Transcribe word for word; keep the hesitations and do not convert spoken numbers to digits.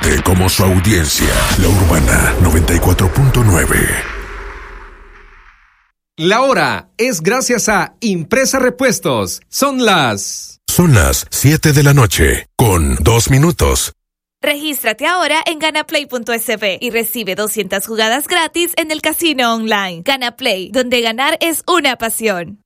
fuerte como su audiencia. La Urbana noventa y cuatro punto nueve. La hora es gracias a Impresa Repuestos. Son las... Son las siete de la noche, con dos minutos. Regístrate ahora en ganaplay punto es be y recibe doscientas jugadas gratis en el casino online. Ganaplay, donde ganar es una pasión.